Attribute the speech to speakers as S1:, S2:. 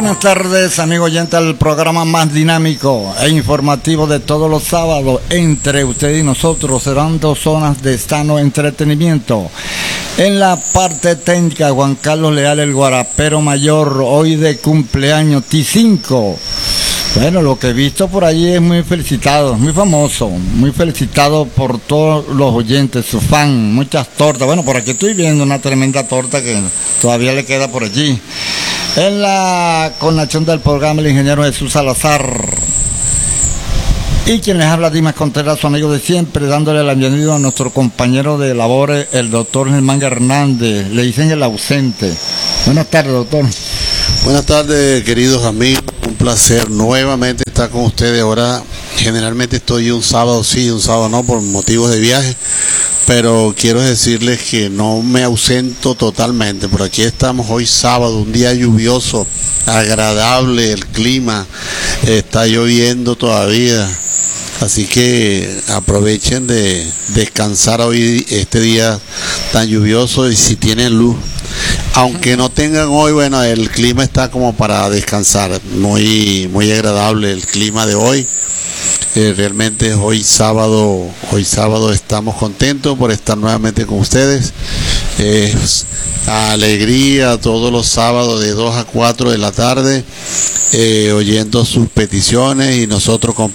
S1: Buenas tardes, amigo oyente, al programa más dinámico e informativo de todos los sábados. Entre usted y nosotros serán 2 zonas de sano entretenimiento. En la parte técnica, Juan Carlos Leal, el guarapero mayor, hoy de cumpleaños, T5. Bueno, lo que he visto por allí es muy felicitado, muy famoso, muy felicitado por todos los oyentes, su fan, muchas tortas. Bueno, por aquí estoy viendo una tremenda torta que todavía le queda por allí. En la conexión del programa, el ingeniero Jesús Salazar. Y quien les habla, Dimas Contreras, su amigo de siempre, dándole la bienvenida a nuestro compañero de labores, el doctor Germán Hernández. Le dicen el ausente. Buenas tardes, doctor.
S2: Buenas tardes, queridos amigos. Un placer nuevamente estar con ustedes. Ahora, generalmente estoy un sábado sí, un sábado no, por motivos de viaje. Pero quiero decirles que no me ausento totalmente. Por aquí estamos hoy sábado, un día lluvioso, agradable el clima, está lloviendo todavía. Así que aprovechen de descansar hoy, este día tan lluvioso, y si tienen luz. Aunque no tengan hoy, bueno, el clima está como para descansar. Muy agradable el clima de hoy. Realmente hoy sábado estamos contentos por estar nuevamente con ustedes. Alegría todos los sábados de 2 a 4 de la tarde, oyendo sus peticiones y nosotros